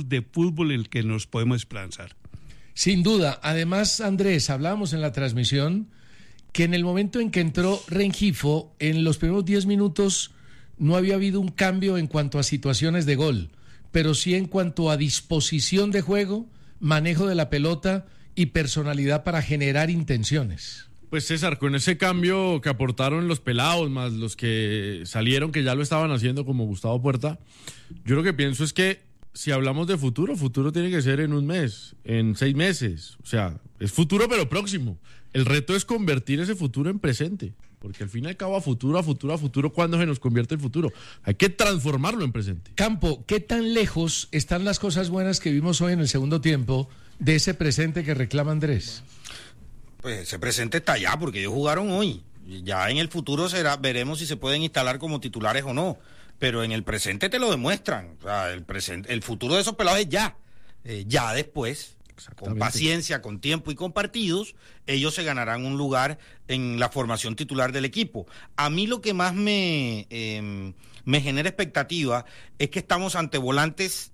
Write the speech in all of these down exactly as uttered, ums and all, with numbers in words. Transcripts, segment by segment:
de fútbol en el que nos podemos esperanzar. Sin duda. Además, Andrés, hablábamos en la transmisión que en el momento en que entró Rengifo, en los primeros diez minutos no había habido un cambio en cuanto a situaciones de gol, pero sí en cuanto a disposición de juego, manejo de la pelota y personalidad para generar intenciones. Pues César, con ese cambio que aportaron los pelados, más los que salieron, que ya lo estaban haciendo como Gustavo Puerta, yo lo que pienso es que si hablamos de futuro, futuro tiene que ser en un mes, en seis meses, o sea, es futuro pero próximo. El reto es convertir ese futuro en presente, porque al fin y al cabo a futuro, a futuro, a futuro, ¿cuándo se nos convierte el futuro? Hay que transformarlo en presente. Campo, ¿qué tan lejos están las cosas buenas que vimos hoy en el segundo tiempo de ese presente que reclama Andrés? Pues ese presente está allá porque ellos jugaron hoy. Ya en el futuro será, veremos si se pueden instalar como titulares o no. Pero en el presente te lo demuestran. O sea, el presente, el futuro de esos pelados es ya. Eh, ya después, con paciencia, con tiempo y con partidos, ellos se ganarán un lugar en la formación titular del equipo. A mí lo que más me, eh, me genera expectativa es que estamos ante volantes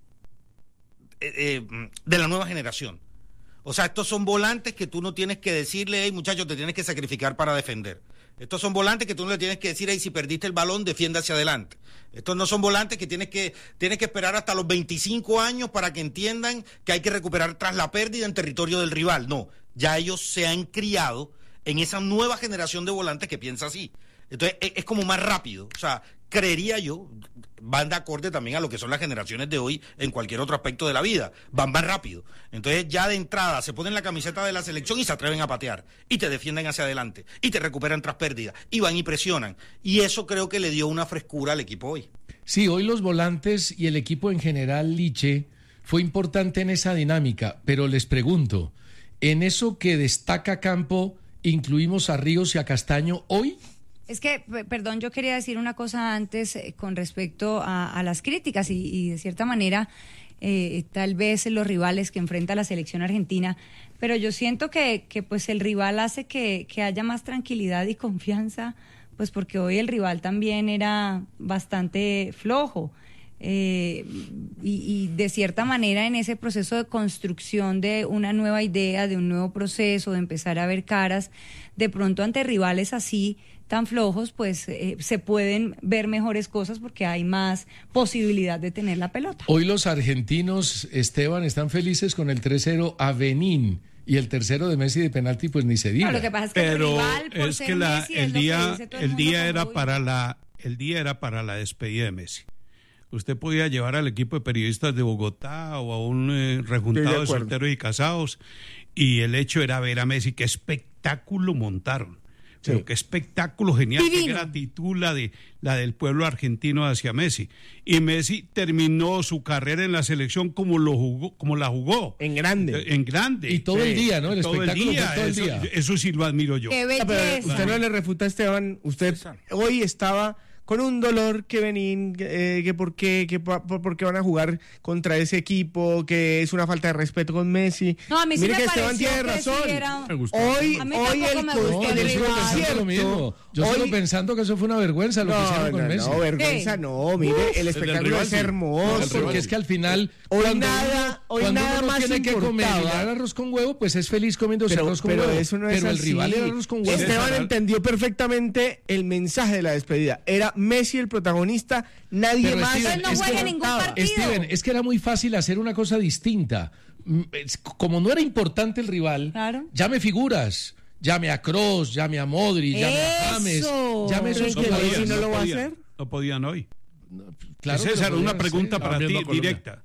eh, eh, de la nueva generación. O sea, estos son volantes que tú no tienes que decirle, hey, muchachos, te tienes que sacrificar para defender. Estos son volantes que tú no le tienes que decir, hey, si perdiste el balón, defiende hacia adelante. Estos no son volantes que tienes que tienes que esperar hasta los veinticinco años para que entiendan que hay que recuperar tras la pérdida en territorio del rival. No, ya ellos se han criado en esa nueva generación de volantes que piensa así. Entonces, es, es como más rápido. O sea, creería yo, van de acorde también a lo que son las generaciones de hoy en cualquier otro aspecto de la vida, van más rápido. Entonces ya de entrada se ponen la camiseta de la selección y se atreven a patear, y te defienden hacia adelante, y te recuperan tras pérdida, y van y presionan. Y eso creo que le dio una frescura al equipo hoy. Sí, hoy los volantes y el equipo en general, Liche, fue importante en esa dinámica, pero les pregunto, ¿en eso que destaca Campo incluimos a Ríos y a Castaño hoy? Es que, perdón, yo quería decir una cosa antes eh, con respecto a, a las críticas y, y de cierta manera eh, tal vez los rivales que enfrenta la selección argentina, pero yo siento que, que pues el rival hace que, que haya más tranquilidad y confianza, pues porque hoy el rival también era bastante flojo. Eh, y, y de cierta manera en ese proceso de construcción de una nueva idea, de un nuevo proceso, de empezar a ver caras, de pronto ante rivales así tan flojos, pues eh, se pueden ver mejores cosas porque hay más posibilidad de tener la pelota. Hoy los argentinos, Esteban, están felices con el tres cero a Benín y el tercero de Messi de penalti, pues ni se diga. No, lo que pasa es que Pero el rival, por es ser que la, Messi, el es lo día, que dice todo el el mundo día como, era uy. para la, el día era para la despedida de Messi. Usted podía llevar al equipo de periodistas de Bogotá o a un eh, rejuntado de, de solteros y casados, y el hecho era ver a Messi. Qué espectáculo montaron. Sí. Pero qué espectáculo genial, divino. Qué gratitud la, de, la del pueblo argentino hacia Messi. Y Messi terminó su carrera en la selección como lo jugó, como la jugó. En grande. En grande. Y todo sí. el día, ¿no? El todo espectáculo el día. todo el Eso, día. Eso sí lo admiro yo. Qué belleza. Pero usted no le refuta a Esteban. Usted hoy estaba con un dolor que Benín, eh, que por qué, que por, por qué van a jugar contra ese equipo, que es una falta de respeto con Messi. No, a mí sí Mire me que Esteban pareció tiene que razón. sí era... Hoy, a mí hoy el, me gustó el, el el Yo sigo pensando lo mismo. Yo hoy... sigo pensando que eso fue una vergüenza lo no, que hicieron con no, Messi. No, vergüenza ¿Qué? no. Mire, Uf, el espectáculo es hermoso. Porque es que al final, hoy cuando nada, uno, hoy cuando nada uno más tiene que comer y le dan arroz con huevo, pues es feliz comiéndose pero, arroz con pero huevo. Eso no es pero el así. rival era arroz con huevo. Esteban César, entendió perfectamente el mensaje de la despedida. Era Messi el protagonista, nadie pero más. Steven, no es juega que, ningún partido. Steven, es que era muy fácil hacer una cosa distinta. Como no era importante el rival, claro. llame figuras. Llame a Kroos, llame a Modric, llame a James, llame a esos no jugadores. Messi no lo va a podían, hacer? No podían hoy. No, claro César, que una pregunta hacer. para ti, directa.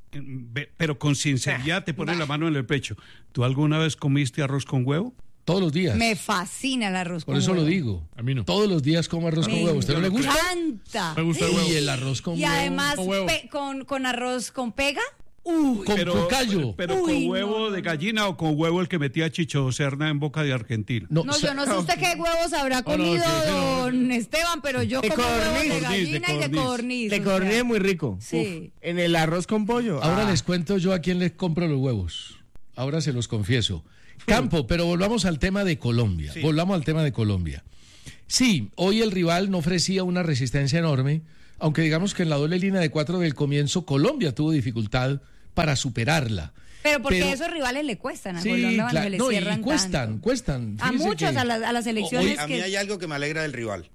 Pero con sinceridad te pones la mano en el pecho. ¿Tú alguna vez comiste arroz con huevo? Todos los días. Me fascina el arroz Por con eso huevo. lo digo. A mí no. Todos los días como arroz Me con huevo. ¿Usted no le gusta? encanta. Me gusta el huevo. Y el arroz con Y huevo. además con, huevo. pe- con, con arroz con pega. Uh, con, pero, con callo. Pero Uy, con huevo no, no, de no. gallina o con huevo el que metía Chicho Serna en boca de argentino. No, yo no sé usted qué huevos habrá Oh, no, comido sí, sí, no. don Esteban, pero yo De como huevos de codorniz. gallina De y de codorniz. codorniz. De o codorniz sea. es muy rico. Sí. Uf, en el arroz con pollo. Ahora ah. les cuento yo a quién les compro los huevos. Ahora se los confieso. Campo, pero volvamos al tema de Colombia. Sí. Volvamos al tema de Colombia. Sí, hoy el rival no ofrecía una resistencia enorme, aunque digamos que en la doble línea de cuatro del comienzo Colombia tuvo dificultad para superarla. Pero porque Pero, esos rivales le cuestan a sí, Colombia, claro, se le no, y cierran cuestan, tanto. cuestan. A Fíjese muchos, que- a, la- a las elecciones A mí que... hay algo que me alegra del rival.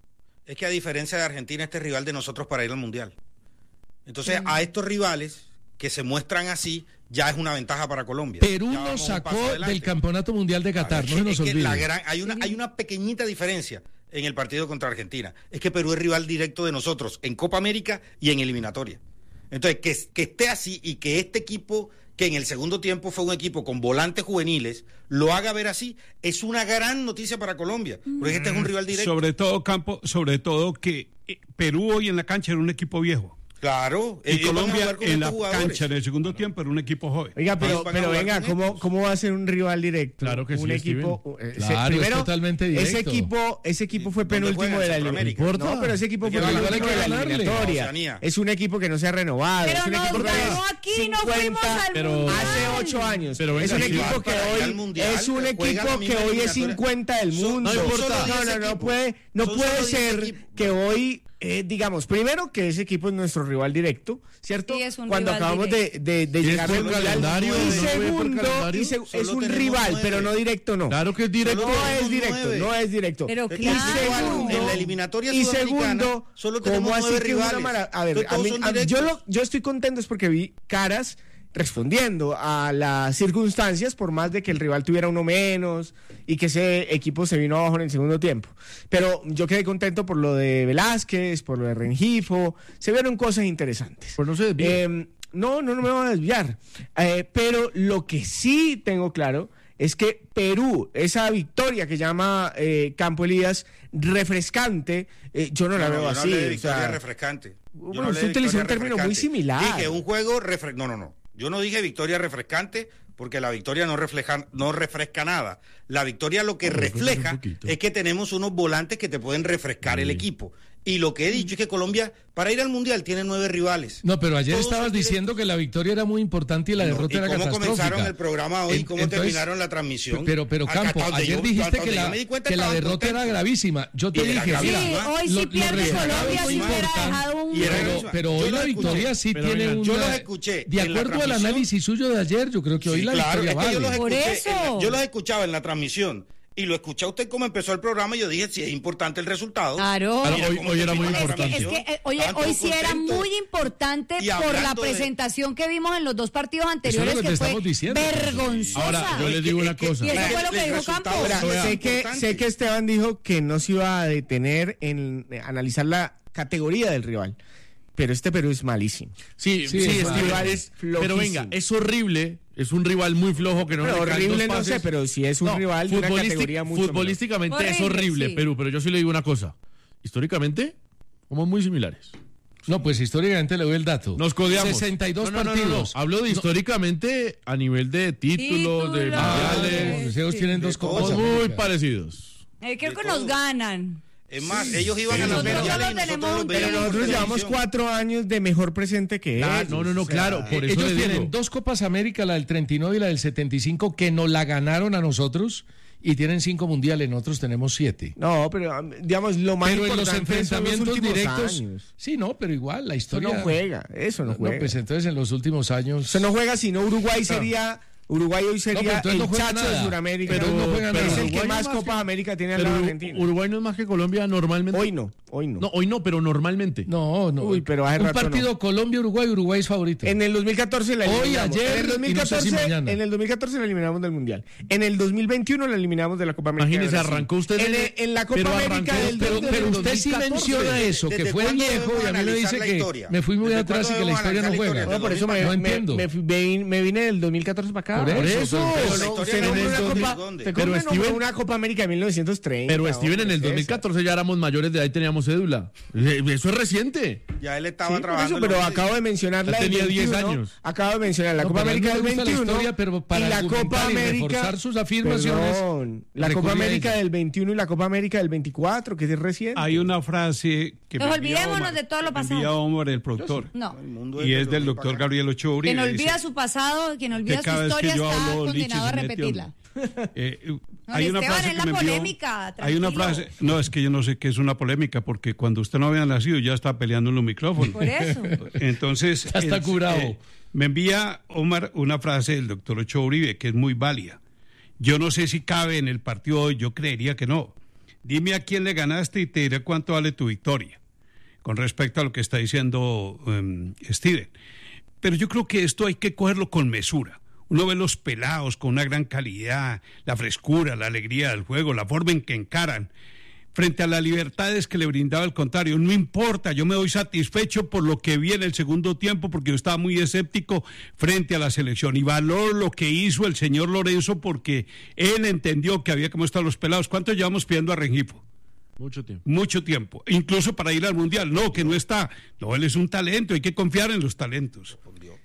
Es que a diferencia de Argentina, este es rival de nosotros para ir al Mundial. Entonces, Mm. a estos rivales que se muestran así, ya es una ventaja para Colombia. Perú Ya nos vamos un sacó paso adelante. del Campeonato Mundial de Qatar, Es no que- se nos es que olvide. la gran- hay, una, hay una pequeñita diferencia en el partido contra Argentina. Es que Perú es rival directo de nosotros en Copa América y en eliminatoria. Entonces, que, que esté así y que este equipo, que en el segundo tiempo fue un equipo con volantes juveniles, lo haga ver así, es una gran noticia para Colombia. Porque este es un rival directo. Sobre todo, Campo, sobre todo que eh, Perú hoy en la cancha era un equipo viejo. Claro. Y ellos van a Colombia jugar con en la estos jugadores. cancha en el segundo tiempo era un equipo joven. Oiga, pero, Van a pero jugar venga, con ¿cómo, estos. ¿cómo va a ser un rival directo? Claro que un sí, equipo, eh, se- Claro, es primero, totalmente ese directo. equipo, ese equipo fue ¿Dónde penúltimo juega? de la ¿En Centroamérica? eliminatoria. No, pero ese equipo Porque fue van a penúltimo de la ganarle. eliminatoria. Oceanía. Es un equipo que no se ha renovado. Pero es un nos equipo que ganó es aquí, no fuimos al pero- Mundial. hace ocho años. Pero es venga, un sí, equipo va que para ir al hoy Mundial, es un juega equipo la que misma hoy es eliminatoria. cincuenta del Son- mundo. no importa. No, diez no, no equipos. puede, no Son puede solo diez ser equipos. que hoy eh, digamos, primero que ese equipo es nuestro rival directo, ¿cierto? Sí, es un Cuando rival acabamos de, directo. de, de ¿Y es llegar por al Mundial. calendario? Y ¿No ve por segundo, calendario? y se- Solo es un tenemos rival, nueve. pero no directo, no. Claro que es directo. No es Tenemos directo, nueve. no es directo. Pero Es que y claro. segundo, en la eliminatoria y sudamericana segundo, solo tenemos ¿cómo así nueve que una rivales? mara- A ver, Entonces, a todos mí- son a- yo, directos. lo- yo estoy contento es porque vi caras respondiendo a las circunstancias, por más de que el rival tuviera uno menos y que ese equipo se vino abajo en el segundo tiempo. Pero yo quedé contento por lo de Velázquez, por lo de Rengifo, se vieron cosas interesantes. Pues no se desvíe. Eh, no, no, no me voy a desviar. Eh, pero lo que sí tengo claro es que Perú, esa victoria que llama eh, Campo Elías refrescante, eh, yo no la No, veo yo no así. hablé de o victoria sea, refrescante. Yo bueno, no hablé usted de utilizó victoria un término muy refrescante. similar. Dije un juego refrescante. No, no, no. Yo no dije victoria refrescante porque la victoria no refleja, no refresca nada. La victoria lo que No, refresca refleja un poquito. es que tenemos unos volantes que te pueden refrescar el equipo. Y lo que he dicho es que Colombia, para ir al Mundial, tiene nueve rivales. No, pero ayer Todos estabas son directos. diciendo que la victoria era muy importante y la No, derrota ¿y era cómo catastrófica. comenzaron el programa hoy? En- ¿Cómo entonces, terminaron la transmisión? Pero, pero Acá Campo, donde ayer yo- dijiste donde que yo la, me di cuenta que la estaban derrota era contentos. gravísima. Yo te Y era dije, gravísima. mira, Sí, hoy lo- si lo pierde resultado Colombia es muy si hubiera importante. dejado un Y era Pero, gravísima. pero Yo hoy lo la escuché. victoria sí Pero tiene venga, una... yo los escuché De en la acuerdo al transmisión. análisis suyo de ayer, yo creo que hoy Sí, la claro, victoria es que yo los vale. Por escuché eso. en la- yo los escuchaba en la transmisión y lo escuché a usted como empezó el programa y yo dije, si es importante el resultado. Claro. Claro, Mira hoy- cómo hoy era terminó muy la Es que, importante. es transmisión. que, eh, oye, Estaban hoy todos sí era contentos. muy importante Y por la hablando de- presentación que vimos en los dos partidos anteriores, que te que fue estamos diciendo. vergonzosa. Ahora, yo les digo una Es que- cosa. Y eso el- fue lo que el dijo resultado Campos. Ahora, sí es sé, que, importante. sé que Esteban dijo que no se iba a detener en eh, analizar la categoría del rival, pero este Perú es malísimo. Sí, Sí, sí, es Steven, rival es- flojísimo. pero venga, es horrible, es un rival muy flojo que no Pero le caen horrible dos no sé, pases. pero sí es un No, rival de una futbolístic- categoría mucho Futbolísticamente es Horrible, horrible, sí. Perú, pero yo sí le digo una cosa. Históricamente, somos muy similares. No, pues históricamente le doy el dato. Nos codeamos. sesenta y dos No, no, no, no, no. partidos. Hablo de históricamente a nivel de títulos, de Títulos. Ah, mundiales. pues ellos tienen De dos todo. copas. Somos muy América. parecidos. Eh, creo de que todo. nos ganan. Es más, ellos iban Sí, a los nosotros mundiales solo y nosotros tenemos los un Pero veíamos por nosotros llevamos televisión. cuatro años de mejor presente que Claro, ellos. no, no, no, o sea, claro, por eso Ellos le tienen digo. dos Copas América, la del treinta y nueve y la del setenta y cinco, que nos la ganaron a nosotros y tienen cinco mundiales, nosotros tenemos siete. No, pero um, digamos, lo más Pero en los importante son los enfrentamientos últimos directos, años. sí, no, pero igual la Eso historia no juega, eso no No, juega. pues entonces en los últimos años Eso no juega, sino Uruguay sería... Uruguay hoy No, pero sería entonces el no juega chacho nada. de Sudamérica. Pero no juega es nada. el que Uruguay más no más Copa que- América tiene al Pero lado de Argentina. Uruguay no es más que Colombia normalmente. Hoy no, hoy no. No, hoy no, pero normalmente. no, no. Uy, pero hace un rato partido Colombia-Uruguay, Uruguay es favorito. En el dos mil catorce la Hoy, eliminamos. ayer, en el dos mil y no sé catorce, si mañana. en el dos mil catorce la eliminamos del Mundial. En el dos mil veintiuno la eliminamos de la Copa América. Imagínese, de Brasil. arrancó usted en, en- el- en la Copa pero América arrancó del usted- pero, del pero usted sí dos mil catorce. menciona eso, que ¿Desde fue cuándo viejo debemos y a mí me analizar dice la que historia? me fui muy ¿Desde atrás y cuándo que la debemos historia no analizar la juega. historia? No, por eso me, No me- entiendo. me, fui- me- me vine del dos mil catorce para acá. Por Por eso, eso, pero- Pero la no, historia usted no no es una ¿dónde? Copa, ¿Dónde? usted Pero no Steven- nombró una Copa América de mil novecientos treinta. Pero Steven, en el hombre, dos mil esa. catorce ya éramos mayores de edad y teníamos cédula. Eh, Eso es reciente. Ya él Sí, estaba por trabajando. eso, en pero los- acabo de mencionar Ya la del tenía diez veintiuno, años. Acabo de mencionar la No, Copa pero a mí América me del gusta la veintiuno historia, pero para y la argumentar Copa y América reforzar sus afirmaciones, Perdón, la recurrí Copa a América ella. del veintiuno y la Copa América del veinticuatro, que es reciente. Hay una frase que Nos me envía olvidémonos Omar, de todo lo que me pasado. envía Omar, el productor. No. El mundo Y del es del periodismo doctor acá. Gabriel Ochoa Uribe. Quien dice olvida su pasado, quien olvida que su cada vez que Victoria yo está hablo Licha condenado a Ginetti, repetirla. Eh, No, hay una Esteban, frase es que la me envió, polémica, hay una tranquilo. frase, no, es que yo no sé qué es una polémica, porque cuando usted no había nacido ya está peleando en los micrófonos. Por eso. Entonces, Ya está el- curado. eh, me envía Omar una frase del doctor Ochoa Uribe que es muy válida. Yo no sé si cabe en el partido hoy, yo creería que no. Dime a quién le ganaste y te diré cuánto vale tu victoria, con respecto a lo que está diciendo um, Steven. Pero yo creo que esto hay que cogerlo con mesura. Uno ve los pelados con una gran calidad, la frescura, la alegría del juego, la forma en que encaran, frente a las libertades que le brindaba el contrario. No importa, yo me doy satisfecho por lo que vi en el segundo tiempo, porque yo estaba muy escéptico frente a la selección. Y valoro lo que hizo el señor Lorenzo, porque él entendió que había que mostrar a los pelados. ¿Cuánto llevamos pidiendo a Rengifo? Mucho tiempo. Mucho tiempo, incluso para ir al Mundial. No, que no está. No, él es un talento, hay que confiar en los talentos.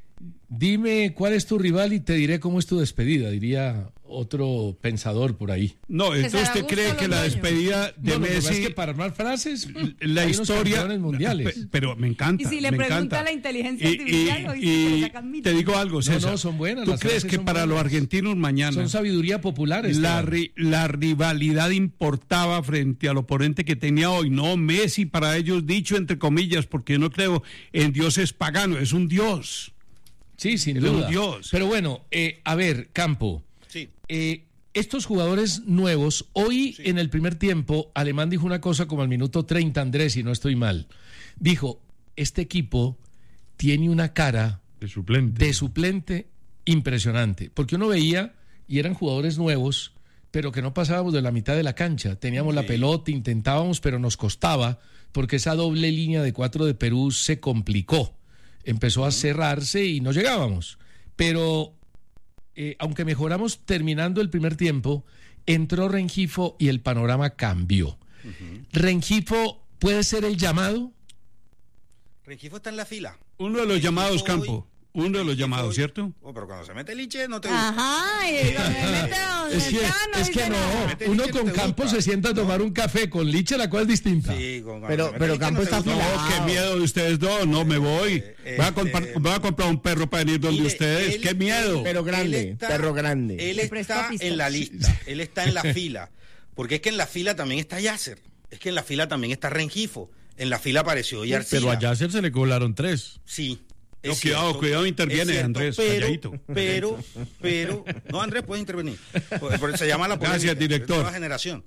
Dime cuál es tu rival y te diré cómo es tu despedida, diría otro pensador por ahí. No, entonces César usted Augusto cree que la Londoño. despedida de No, lo que pasa Messi, es que para armar frases, la hay unos historia, campeones mundiales. pe- pero me encanta. Y si le me pregunta encanta. a la inteligencia Y- artificial, y- hoy sí que le y sacan mil. te digo algo, César. no, son buenas, ¿Tú las crees frases que son para buenas. los argentinos mañana Son sabiduría popular. la, Esteban. ri- la rivalidad importaba frente al oponente que tenía hoy? No, Messi para ellos, dicho entre comillas, porque yo no creo en dioses paganos, es un dios. Sí, sin Es un duda. dios. Pero bueno, eh, a ver, Campo. Sí. Eh, estos jugadores nuevos, hoy en el primer tiempo, Alemán dijo una cosa como al minuto treinta, Andrés, si no estoy mal. Dijo, este equipo tiene una cara De suplente. de suplente impresionante. Porque uno veía, y eran jugadores nuevos, pero que no pasábamos de la mitad de la cancha. Teníamos la pelota, intentábamos, pero nos costaba, porque esa doble línea de cuatro de Perú se complicó. Empezó a cerrarse y no llegábamos. Pero, eh, aunque mejoramos terminando el primer tiempo, entró Rengifo y el panorama cambió. ¿Rengifo puede ser el llamado? Rengifo está en la fila. Uno de los Rengifo llamados, hoy- Campo. Uno de los Rengifo llamados, hoy- ¿cierto? Oh, pero cuando se mete Liche no te gusta. Ajá, y cuando me mete a don Es que, Sultano, es dice que nada. no, Mete uno Liche, con te Campos gusta. se sienta a tomar un café, con Liche la cual es distinta. Sí, con- Pero- cuando se mete pero Liche Campo no te está gusta. No, afilado. qué miedo de ustedes dos, no me voy. Eh, Voy a, este, comprar, voy a comprar un perro para venir donde Mire, ustedes. él- Qué miedo. Pero grande, Él está- perro grande. Él Le prestó está pistola. en la lista, él está en la fila. Porque es que en la fila también está Yasser. Es que en la fila también está Rengifo. En la fila apareció Yarcila. Pero a Yasser se le colaron tres. Sí. No, es cuidado, cierto, cuidado, interviene, es cierto, Andrés, pero, calladito. Pero, pero, no, Andrés puede intervenir. Por- por- se llama la polémica, Gracias, director. Nueva generación.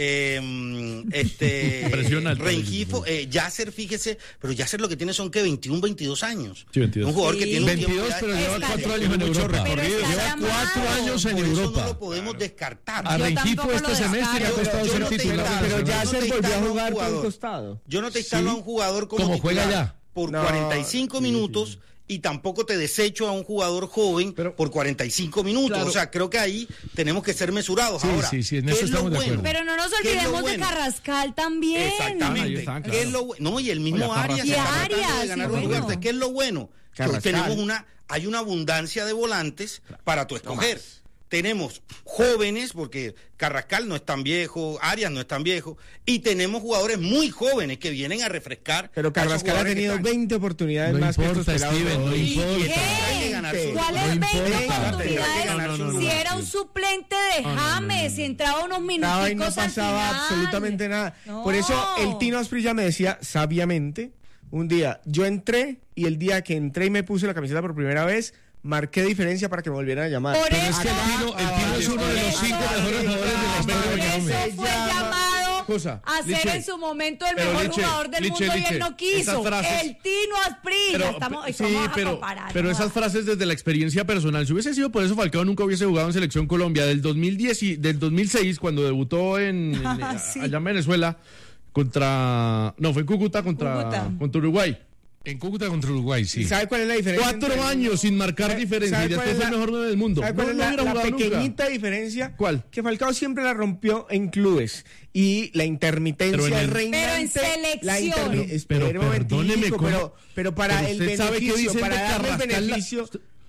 Eh, este Presión alta. Rengifo, eh, Yasser, fíjese, pero Yasser lo que tiene son que veintiún, veintidós años. Sí, veintidós. Un jugador que Sí. tiene un veintidós, tiempo pero ya- lleva Está- cuatro años en mucho Europa. recorrido. Pero está Lleva cuatro llamado. años en Por eso Europa. no lo podemos descartar. A Yo Rengifo tampoco este lo semestre le ha descarto. costado Yo ser no te titular. instalo, Pero yo ya no se te volvió a instalo jugar por un jugador. costado. Yo no te instalo a un jugador como, Como juega titular ya. por No, cuarenta y cinco minutos y tampoco te desecho a un jugador joven Pero- por cuarenta y cinco minutos. Claro. O sea, creo que ahí tenemos que ser mesurados. Sí, ahora, sí, sí, en ¿qué eso es lo estamos de bueno? acuerdo. Pero no nos ¿Qué es lo olvidemos de bueno? Carrascal también. Ah, ahí Exactamente. está, ¿Qué claro. es lo bu- no, y el mismo Oiga, Arias Carrascal. está Y tratando de Arias, ganar sí, un lugar. bueno. ¿Qué es lo bueno? Que hoy Carrascal. tenemos una, hay una abundancia de volantes para tu escoger. Tenemos jóvenes, porque Carrascal no es tan viejo, Arias no es tan viejo, y tenemos jugadores muy jóvenes que vienen a refrescar. Pero a esos Carrascal ha jugadores que tenido están- veinte oportunidades No más que estos importa, pelados. Steven, no Y- y importa. tendrá que ganar su- ¿Cuáles No veinte importa. oportunidades? No, no, no, no, si no. era un suplente de James, si entraba unos Estaba y no minuticos al pasaba final. absolutamente nada. No. Por eso el Tino Asprilla me decía sabiamente, un día, yo entré y el día que entré y me puse la camiseta por primera vez, marqué diferencia para que me volvieran a llamar. Por Pero es que el eso- Tino, el Tino es uno de los cinco mejores jugadores de la historia Por de eso Colombia. fue llamado Cosa, a ser Liche, en su momento el pero mejor Liche, jugador del Liche, mundo y Liche, él no esas quiso. frases- El Tino Asprilla. Pero, Estamos, sí, ¿cómo vas a pero, comparar? pero No esas vas- frases desde la experiencia personal. Si hubiese sido por eso, Falcao nunca hubiese jugado en Selección Colombia. Del dos mil diez y del dos mil seis, cuando debutó en, en- Ah, sí. allá en Venezuela, contra... No, fue en Cúcuta contra, Cúcuta. contra Uruguay. En Cúcuta contra Uruguay, sí. ¿Y sabe cuál es la diferencia? Cuatro entre- años sin marcar ¿Sabe- diferencia sabe y cuál después es fue el la- mejor nueve del mundo. ¿Sabe No, cuál no es la, hubiera la jugado nunca. pequeñita diferencia? ¿Cuál? Que Falcao siempre la rompió en clubes y la intermitencia Pero en el- reinante. Pero en selección. La intermi- Pero- espere pero un momentico, perdóneme, ¿cómo? pero, pero para Pero el usted sabe qué beneficio, dicen para de darle el Carrascal, la- beneficio,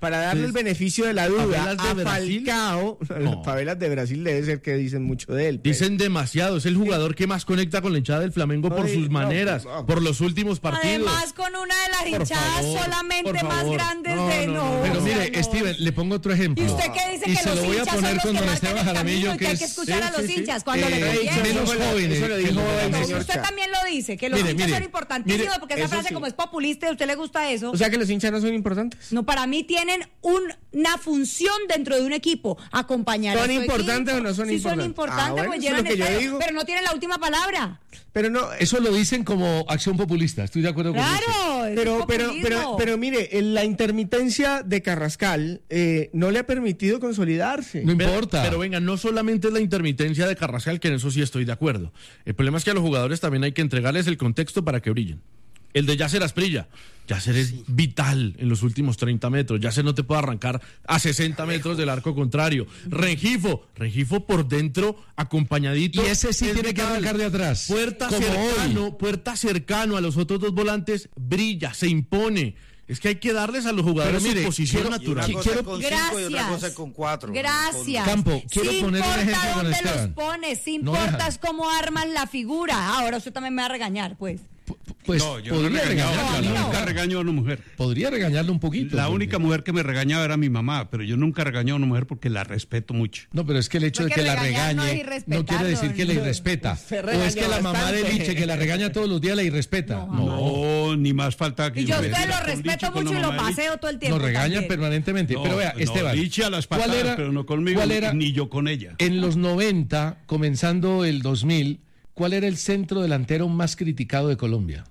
para darle el beneficio de la duda ¿Favelas de a Brasil? Falcao, No. Favelas de Brasil debe ser que dicen mucho de él. pero- Dicen demasiado, es el jugador que más conecta con la hinchada del Flamengo No, por di- sus no, maneras, no. por los últimos partidos. Además, con una de las Por hinchadas favor, solamente por más favor. grandes No, de no, no. no, Pero o sea, mire, no. Steven, le pongo otro ejemplo. ¿Y usted qué dice Y que se los lo voy a hinchas poner son los con que don marcan Esteban el camino Jaramillo, y que hay que es escuchar sí, a los sí, sí. hinchas cuando Eh, le menos conviene? Eso fue- jóvenes eso lo que dijo lo el ven. Pero señor usted Chá. también lo dice, que los Mire, hinchas mire, son importantísimos, mire, porque esa eso frase sí. como es populista y a usted le gusta eso. O sea que los hinchas no son importantes. No, para mí tienen un- una función dentro de un equipo, acompañar ¿Son a su importantes equipo. o no son sí importantes? son importantes, Ah, bueno, pues eso es llenan lo que yo estadios, digo. pero no tienen la última palabra. Pero no, Eso lo dicen como acción populista, estoy de acuerdo con usted. Claro, es pero, un pero, populismo. pero, pero mire, en la intermitencia de Carrascal eh, no le ha permitido consolidarse. No Pero- importa. Pero venga, no solamente es la intermitencia de Carrascal, que en eso sí estoy de acuerdo. El problema es que a los jugadores también hay que entregarles el contexto para que brillen. El de Yasser Asprilla. Yasser es vital en los últimos treinta metros. Yasser no te puede arrancar a sesenta metros del arco contrario. Rengifo. Rengifo por dentro, acompañadito. Y ese sí es tiene que vital. arrancar de atrás. Puerta como cercano, hoy. puerta cercano a los otros dos volantes, brilla, se impone. Es que hay que darles a los jugadores Pero mire, su posición quiero- Y una natural. cosa quiero- es con cinco y otra Gracias. cosa es con cuatro. Gracias. Campo, quiero sí poner un importa ejemplo con dónde Esteban. los pones, sí No importa dejan. es cómo armas la figura. Ahora usted también me va a regañar, pues. Pues no, yo no podría he regañado, regañarla. yo no. nunca regaño a una mujer. Podría regañarle un poquito. La porque- única mujer que me regañaba era mi mamá, pero yo nunca regaño a una mujer porque la respeto mucho. No, pero es que el hecho No, de que que la regañar no es regañe irrespetarlo, no quiere decir que la no. irrespeta. Se O regaña es que la mamá de bastante. Liche, que la regaña todos los días, la irrespeta. No. No, ni más falta que Y yo a me usted meta lo con respeto Lichi, con mucho la y lo mamá de paseo todo el tiempo. Nos regaña también. permanentemente. No, pero vea, no, Esteban. Lichi a las ¿cuál patadas, era- pero no conmigo, cuál era- ni yo con ella. En los noventa, comenzando el dos mil, ¿cuál era el centro delantero más criticado de Colombia?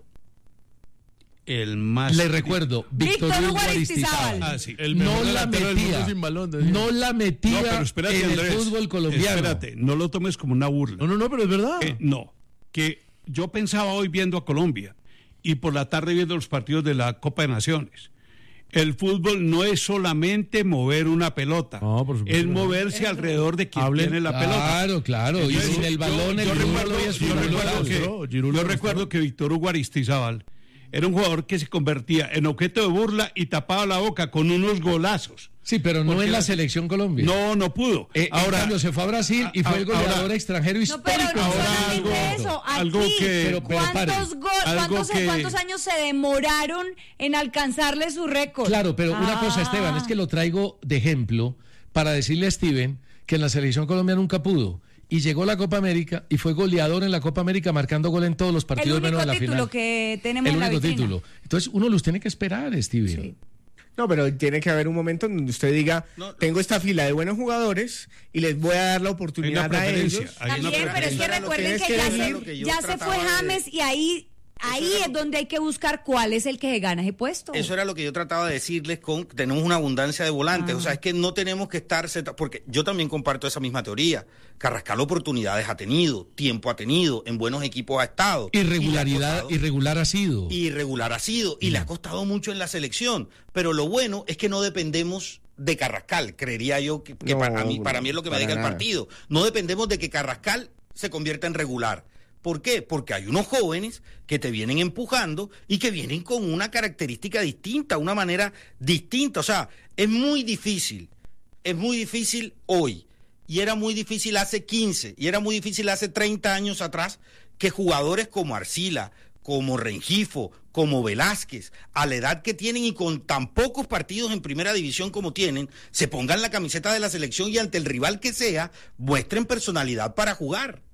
El más... Le recuerdo, Víctor Víctor Hugo Hugo Aristizábal. Aristizábal. Ah, sí. El mejor No la delantero del mundo metía, sin balón, decía. no la metía No, pero espérate, en Andrés. el fútbol colombiano. Espérate, no lo tomes como una burla. No, no, no, pero es verdad. Eh, no, que yo pensaba hoy viendo a Colombia y por la tarde viendo los partidos de la Copa de Naciones. El fútbol no es solamente mover una pelota, No, por supuesto es que no. moverse alrededor de quien Hablen- tiene la pelota. Claro, claro. Y Entonces, sin el yo- balón, el yo fútbol recuerdo, hoy es yo recuerdo fundamental. que, Giroud, Giroud yo lo recuerdo mostró. que Víctor Hugo Aristizábal era un jugador que se convertía en objeto de burla y tapaba la boca con unos golazos. Sí, pero no Porque en la la- selección Colombia. No, no pudo. Eh, ahora, en cambio, se fue a Brasil y fue el ahora- goleador extranjero No, histórico. pero no ahora solamente algo- eso. Aquí, algo que- Pero- pero pare. ¿cuántos, go- Algo cuántos, que- cuántos años se demoraron en alcanzarle su récord? Claro, pero una cosa, Ah. Esteban, es que lo traigo de ejemplo para decirle a Steven que en la selección Colombia nunca pudo. Y llegó la Copa América y fue goleador en la Copa América marcando gol en todos los El partidos único menos en la título final. que tenemos El en la único vitrina. título. Entonces uno los tiene que esperar, Steven. Sí. No, pero tiene que haber un momento en donde usted diga, No. tengo esta fila de buenos jugadores y les voy a dar la hay oportunidad una a preferencia. ellos. Hay una También, pero es preferencia. que Eso era lo que recuerden tienes que, que ya, decir, se, lo que yo ya se trataba fue de- James y ahí, ahí era es lo- donde hay que buscar cuál es el que gana ese puesto. Eso era lo que yo trataba de decirles con tenemos una abundancia de volantes, Ah. o sea, es que no tenemos que estar seta- porque yo también comparto esa misma teoría. Carrascal oportunidades ha tenido, tiempo ha tenido, en buenos equipos ha estado. Y le ha Irregularidad, costado- irregular ha sido. irregular ha sido y le ha costado mucho en la selección, pero lo bueno es que no dependemos de Carrascal, creería yo que, que No, para mí para mí es lo que me para diga el nada. partido. No dependemos de que Carrascal se convierta en regular. ¿Por qué? Porque hay unos jóvenes que te vienen empujando y que vienen con una característica distinta, una manera distinta. O sea, es muy difícil, es muy difícil hoy. Y era muy difícil hace quince, y era muy difícil hace treinta años atrás, que jugadores como Arcila, como Rengifo, como Velázquez, a la edad que tienen y con tan pocos partidos en primera división como tienen, se pongan la camiseta de la selección y ante el rival que sea, muestren personalidad para jugar.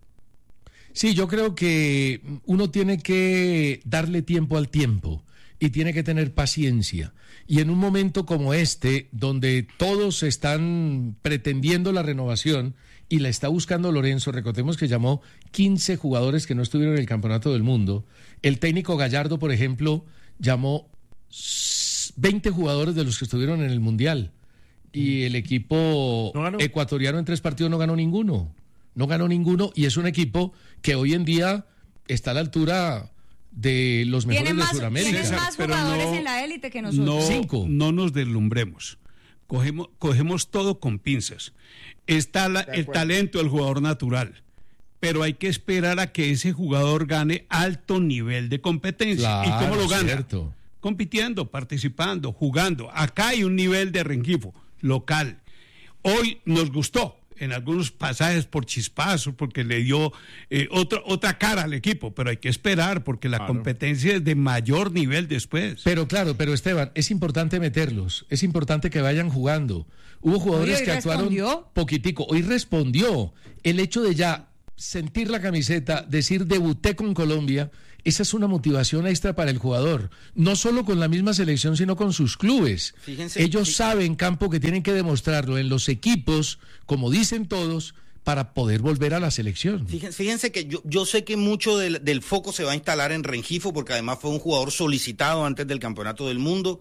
Sí, yo creo que uno tiene que darle tiempo al tiempo y tiene que tener paciencia. Y en un momento como este, donde todos están pretendiendo la renovación y la está buscando Lorenzo, recordemos que llamó quince jugadores que no estuvieron en el Campeonato del Mundo. El técnico Gallardo, por ejemplo, llamó veinte jugadores de los que estuvieron en el Mundial. Y el equipo No ganó. ecuatoriano en tres partidos no ganó ninguno. No ganó ninguno y es un equipo que hoy en día está a la altura de los mejores Tiene de más, Sudamérica. tiene César, más pero jugadores no- en la élite que nosotros. No, Cinco. no nos deslumbremos. Cogemos, cogemos todo con pinzas. Está la- el talento del jugador natural, pero hay que esperar a que ese jugador gane alto nivel de competencia. Claro, ¿Y cómo lo gana? cierto. compitiendo, participando, jugando. Acá hay un nivel de Rengifo local. Hoy nos gustó en algunos pasajes por chispazos, porque le dio eh, otra, otra cara al equipo, pero hay que esperar porque la claro. competencia es de mayor nivel después. Pero claro, pero Esteban, es importante meterlos, es importante que vayan jugando. Hubo jugadores que actuaron respondió. poquitico, hoy respondió. El hecho de ya sentir la camiseta, decir debuté con Colombia, esa es una motivación extra para el jugador, no solo con la misma selección, sino con sus clubes. Fíjense, Ellos fíjense. saben, Campo, que tienen que demostrarlo en los equipos, como dicen todos, para poder volver a la selección. Fíjense, fíjense que yo, yo sé que mucho del, del foco se va a instalar en Rengifo, porque además fue un jugador solicitado antes del Campeonato del Mundo.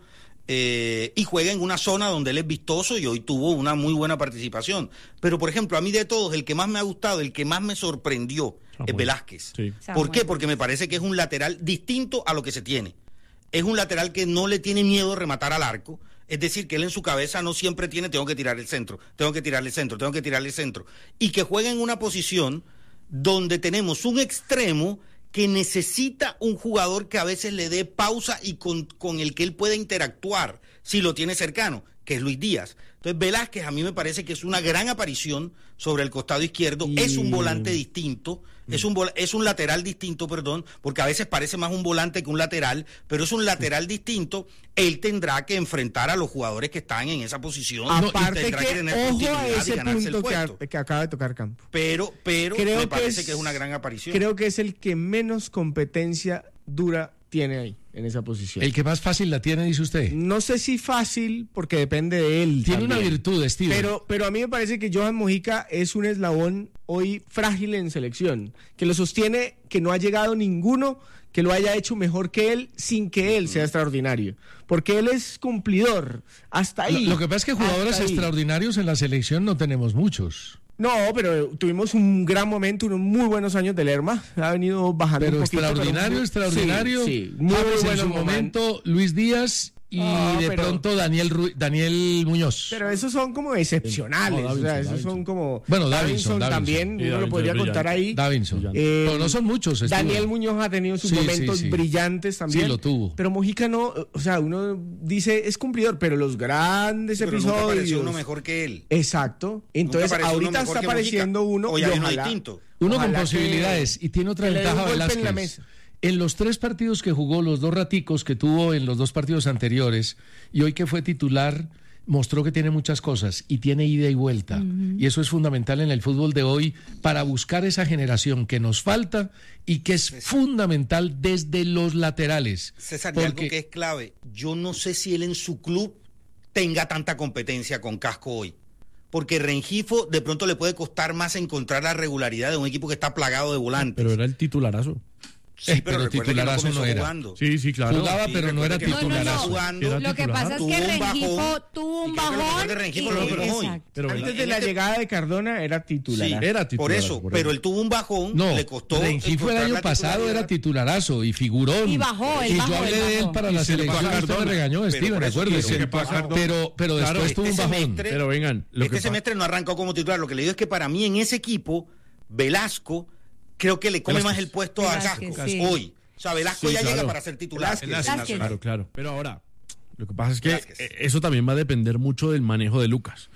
Eh, y juega en una zona donde él es vistoso y hoy tuvo una muy buena participación. Pero, por ejemplo, a mí de todos, el que más me ha gustado, el que más me sorprendió Samuel. es Velázquez. Sí. ¿Por qué? Porque me parece que es un lateral distinto a lo que se tiene. Es un lateral que no le tiene miedo a rematar al arco. Es decir, que él en su cabeza no siempre tiene, tengo que tirar el centro, tengo que tirarle el centro, tengo que tirarle el centro. Y que juega en una posición donde tenemos un extremo que necesita un jugador que a veces le dé pausa y con, con el que él pueda interactuar si lo tiene cercano, que es Luis Díaz. Entonces Velázquez a mí me parece que es una gran aparición sobre el costado izquierdo, y... es un volante distinto, mm. es un vol- es un lateral distinto, perdón, porque a veces parece más un volante que un lateral, pero es un lateral mm. distinto. Él tendrá que enfrentar a los jugadores que están en esa posición. Aparte y tendrá que, que tener ojo continuidad a ese y ganarse punto el puesto. Que, que acaba de tocar Campo. Pero, pero creo me parece que es, que es una gran aparición. Creo que es el que menos competencia dura tiene ahí, en esa posición. El que más fácil la tiene, dice usted. No sé si fácil, porque depende de él. Tiene también. una virtud, Steven. Pero, pero a mí me parece que Johan Mojica es un eslabón hoy frágil en selección, que lo sostiene, que no ha llegado ninguno que lo haya hecho mejor que él sin que él sea extraordinario. Porque él es cumplidor. Hasta ahí. Lo, lo que pasa es que jugadores extraordinarios en la selección no tenemos muchos. No, pero tuvimos un gran momento, unos muy buenos años de Lerma. Ha venido bajando pero un poquito. Extraordinario, pero extraordinario. Sí, sí. Muy James bueno en su momento, Luis Díaz y oh, de pero, pronto Daniel Ru- Daniel Muñoz. Pero esos son como excepcionales. No, Davinson, o sea, esos Davinson. son como. Bueno, Davinson, Davinson también, Davinson. uno Davinson, lo podría Davinson, contar ahí. Davinson. Eh, pero no son muchos. Estuvo. Daniel Muñoz ha tenido sus sí, momentos sí, sí. brillantes también. Sí, lo tuvo. Pero Mojica no, o sea, uno dice es cumplidor, pero los grandes pero episodios. Nunca apareció uno mejor que él. Exacto. Entonces, ahorita está apareciendo uno. Hoy hay uno distinto. Uno con posibilidades y tiene otra ventaja Velázquez. En los tres partidos que jugó, los dos raticos que tuvo en los dos partidos anteriores, y hoy que fue titular, mostró que tiene muchas cosas y tiene ida y vuelta. Uh-huh. Y eso es fundamental en el fútbol de hoy para buscar esa generación que nos falta y que es César. fundamental desde los laterales. César, porque... y algo que es clave, yo no sé si él en su club tenga tanta competencia con Casco hoy. Porque Rengifo de pronto le puede costar más encontrar la regularidad de un equipo que está plagado de volantes. Pero era el titularazo. Sí, eh, pero, pero titularazo no, no era. Jugando. Sí, sí, claro. Jugaba, sí, pero no era titularazo. No, no, no. Lo que pasa es que Rengifo tuvo un bajón. Rengifo lo hoy. Pero antes de la este... llegada de Cardona era titular. Sí, era titular. Por eso, por pero él tuvo un bajón, no, le costó. Rengifo el año pasado era titularazo y figurón. Y bajó, Y bajó, yo hablé de él para la selección. Usted me regañó, Steven, acuérdese. Pero, pero después tuvo un bajón. Pero vengan. Este semestre no arrancó como titular. Lo que le digo es que para mí en ese equipo, Velasco, creo que le come más el puesto a Casco hoy. O sea, Velasco sí, ya claro. llega para ser titular. Claro, claro. Pero ahora, lo que pasa es que Velázquez. Eso también va a depender mucho del manejo de Lucas.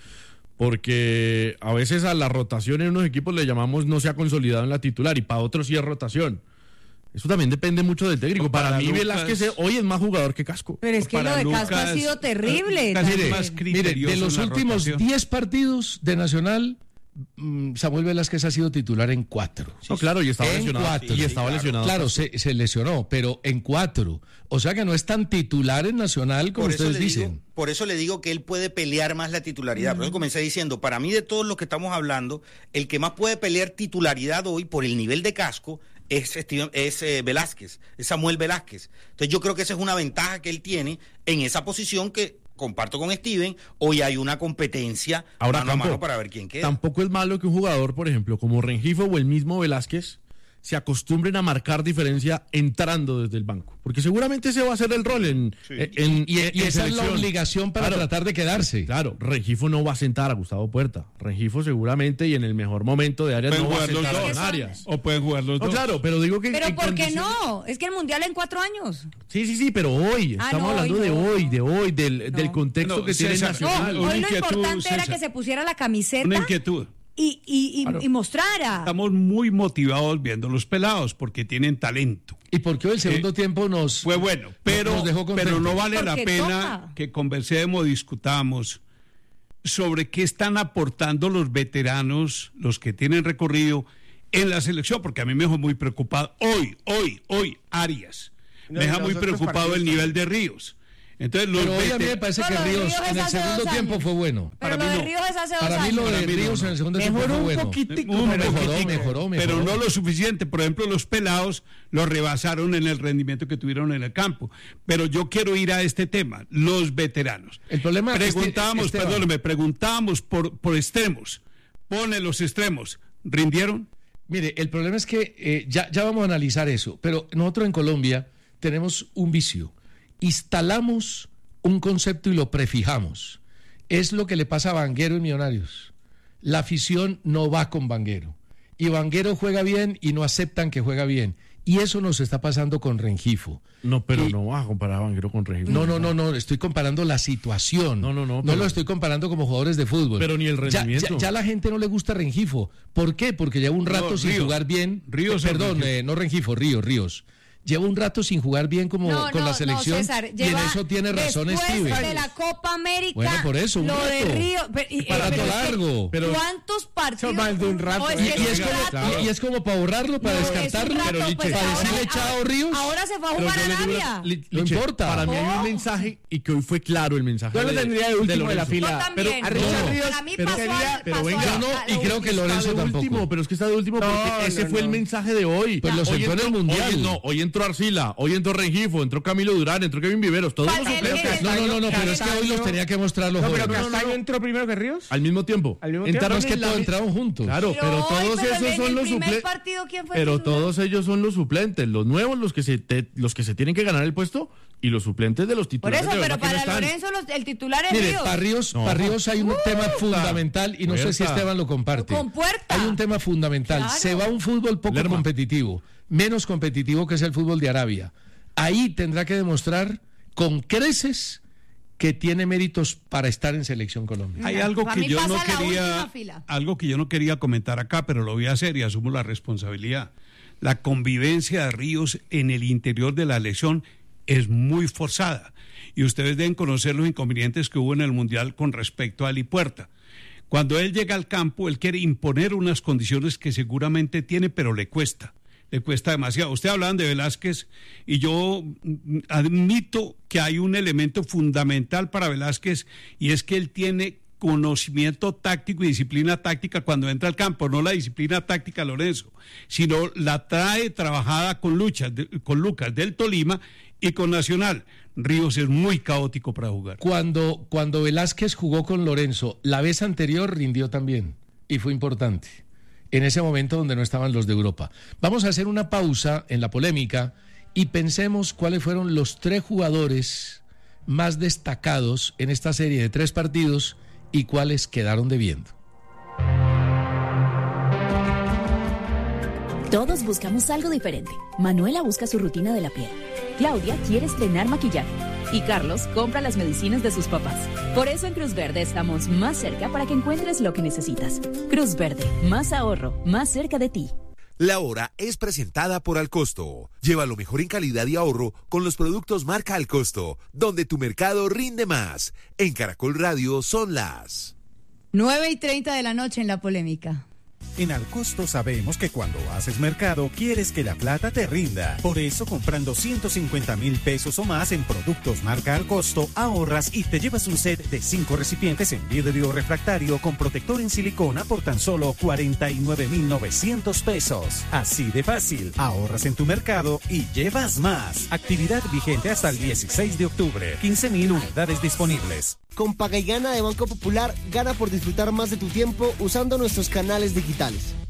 Porque a veces a la rotación en unos equipos le llamamos no se ha consolidado en la titular y para otros sí es rotación. Eso también depende mucho del técnico. Para, para mí Lucas, Velázquez hoy es más jugador que Casco. Pero es que para lo de Lucas, Casco ha sido terrible. Mire, más mire, de los últimos diez partidos de Nacional, Samuel Velázquez ha sido titular en cuatro. Sí, no, claro, y estaba en lesionado. Cuatro. Y estaba sí, lesionado. Claro, se, se lesionó, pero en cuatro. O sea que no es tan titular en Nacional como ustedes dicen. Digo, por eso le digo que él puede pelear más la titularidad. Mm. Por eso comencé diciendo, para mí de todos los que estamos hablando, el que más puede pelear titularidad hoy por el nivel de Casco es, Steven, es eh, Velázquez, es Samuel Velázquez. Entonces yo creo que esa es una ventaja que él tiene en esa posición que comparto con Steven, hoy hay una competencia ahora, mano Campo, a mano para ver quién queda. Tampoco es malo que un jugador, por ejemplo, como Rengifo o el mismo Velázquez, se acostumbren a marcar diferencia entrando desde el banco. Porque seguramente ese va a ser el rol en, sí. en, y, en y esa selección. es la obligación para claro, tratar de quedarse. Claro, Rengifo no va a sentar a Gustavo Puerta. Rengifo seguramente y en el mejor momento de Arias no va a sentar a Arias. O pueden jugar los no, dos. Claro, pero digo que... Pero ¿por condición... qué no? Es que el Mundial en cuatro años. Sí, sí, sí, pero hoy. Ah, estamos no, hablando hoy de no. hoy, de hoy, del, no. del contexto no, que tiene César, Nacional. No, hoy lo inquietud, importante César. era que se pusiera la camiseta. Una inquietud. Y, y, y, Claro. y mostrara. Estamos muy motivados viendo los pelados porque tienen talento. Y porque hoy el segundo eh, tiempo nos fue bueno, pero, nos dejó pero no vale porque la pena toca. que conversemos, discutamos sobre qué están aportando los veteranos, los que tienen recorrido en la selección, porque a mí me dejó muy preocupado hoy, hoy, hoy, Arias. No, me deja muy preocupado el nivel de Ríos. Entonces, los pero hoy a mí me parece que Ríos, Ríos en el segundo tiempo fue bueno. Pero para lo mí de Ríos es hace dos Para mí años. lo de Ríos en el segundo tiempo fue bueno. Poquitico, un pero mejoró, poquitico. mejoró, mejoró. Pero no lo suficiente. Por ejemplo, los pelados los rebasaron en el rendimiento que tuvieron en el campo. Pero yo quiero ir a este tema, los veteranos. El problema preguntábamos, este, perdóneme, preguntábamos por, por extremos. Pone los extremos. ¿Rindieron? Mire, el problema es que eh, ya, ya vamos a analizar eso. Pero nosotros en Colombia tenemos un vicio. Instalamos un concepto y lo prefijamos. Es lo que le pasa a Vanguero y Millonarios. La afición no va con Vanguero. Y Vanguero juega bien y no aceptan que juega bien. Y eso nos está pasando con Rengifo. No, pero y, no vas a comparar a Vanguero con Rengifo. No, no, no, no, estoy comparando la situación. No, no, no. No pero, lo estoy comparando como jugadores de fútbol. Pero ni el rendimiento. Ya, ya, ya a la gente no le gusta Rengifo. ¿Por qué? Porque lleva un rato no, sin Ríos. jugar bien. Ríos, eh, perdón, eh, no Rengifo, Ríos, Ríos. Lleva un rato sin jugar bien como no, con no, la selección no, César, y en eso tiene razón Steve. Después de la Copa América, bueno, por eso, un lo rato. de Río, pero, y, para pero largo. Pero, ¿cuántos partidos? Más de un rato. No, y, es y, es como, rato. y, y es como para borrarlo, para no, descartarlo, rato, pero pues, para ahora, decirle chao Ríos. Ahora se fue a jugar a Arabia. Li, no Liche, importa. Para mí hay un Oh. mensaje y que hoy fue claro el mensaje. Yo lo tendría de último de, de la fila. Yo también. Pero a Richard no, Ríos, para mí pero, pasó sería, a, pero pasó venga, a, yo no, a, y creo que Lorenzo está de tampoco. último, pero es que está de último porque no, ese no, fue no. el mensaje de hoy. Pues lo sentó en el Mundial. Hoy, no, hoy entró Arcila, hoy entró Rengifo, entró Camilo Durán, entró Kevin Viveros, todos los suplentes. No, no, no, no, pero es que hoy los tenía que mostrar los no, pero jóvenes. Castaño entró primero que Ríos. Al mismo tiempo. Al mismo Entraron tiempo. es que todos entraron juntos. Claro, pero, pero todos pero esos son los suplentes. Pero titular? todos ellos son los suplentes, los nuevos, los que se te, los que se tienen que ganar el puesto y los suplentes de los Por titulares. eso, de pero verdad que para no están. Lorenzo los, el titular es Mire, Ríos. para Ríos, No. para Ríos hay un Uh, tema fundamental y no sé si Puerta. Esteban lo comparte. Con Puerta. Hay un tema fundamental. Claro. Se va a un fútbol poco Lerma. competitivo, menos competitivo que es el fútbol de Arabia. Ahí tendrá que demostrar con creces que tiene méritos para estar en Selección Colombia. Hay algo Para que mí yo no pasa la última quería, fila. algo que yo no quería comentar acá, pero lo voy a hacer y asumo la responsabilidad. La convivencia de Ríos en el interior de la elección es muy forzada y ustedes deben conocer los inconvenientes que hubo en el Mundial con respecto a Ali Puerta. Cuando él llega al campo, él quiere imponer unas condiciones que seguramente tiene, pero le cuesta. Le cuesta demasiado. Usted hablaban de Velázquez y yo admito que hay un elemento fundamental para Velázquez y es que él tiene conocimiento táctico y disciplina táctica cuando entra al campo, no la disciplina táctica Lorenzo, sino la trae trabajada con, Luchas, con Lucas del Tolima y con Nacional. Ríos es muy caótico para jugar. Cuando, cuando Velázquez jugó con Lorenzo, la vez anterior rindió también y fue importante. En ese momento donde no estaban los de Europa. Vamos a hacer una pausa en la polémica y pensemos cuáles fueron los tres jugadores más destacados en esta serie de tres partidos y cuáles quedaron debiendo. Todos buscamos algo diferente. Manuela busca su rutina de la piel. Claudia quiere estrenar maquillaje. Y Carlos compra las medicinas de sus papás. Por eso en Cruz Verde estamos más cerca para que encuentres lo que necesitas. Cruz Verde, más ahorro, más cerca de ti. La Hora es presentada por Alcosto. Lleva lo mejor en calidad y ahorro con los productos marca Alcosto, donde tu mercado rinde más. En Caracol Radio son las nueve y treinta de la noche en la polémica. En Alcosto sabemos que cuando haces mercado quieres que la plata te rinda. Por eso comprando ciento cincuenta mil pesos o más en productos marca Alcosto ahorras y te llevas un set de cinco recipientes en vidrio refractario con protector en silicona por tan solo cuarenta y nueve mil novecientos pesos. Así de fácil, ahorras en tu mercado y llevas más. Actividad vigente hasta el dieciséis de octubre. quince mil unidades disponibles. Con Paga y Gana de Banco Popular, gana por disfrutar más de tu tiempo usando nuestros canales digitales.